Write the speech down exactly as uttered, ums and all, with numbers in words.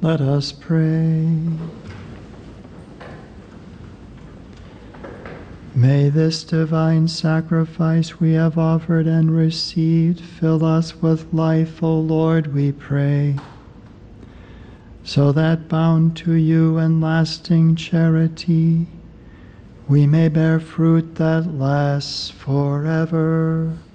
Let us pray. May this divine sacrifice we have offered and received fill us with life, O Lord, we pray, so that bound to you in lasting charity, we may bear fruit that lasts forever.